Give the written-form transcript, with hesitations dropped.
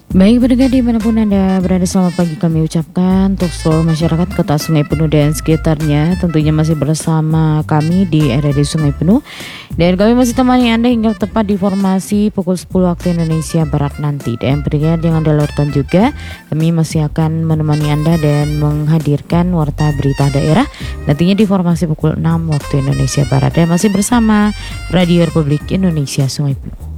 Baik pendengar dimanapun Anda berada, selamat pagi kami ucapkan untuk seluruh masyarakat Kota Sungai Penuh dan sekitarnya. Tentunya masih bersama kami di RRI Sungai Penuh, dan kami masih temani Anda hingga tepat di formasi pukul 10 waktu Indonesia Barat nanti. Dan pendengar jangan dilewatkan juga, kami masih akan menemani Anda dan menghadirkan warta berita daerah nantinya di formasi pukul 6 waktu Indonesia Barat. Dan masih bersama Radio Republik Indonesia Sungai Penuh.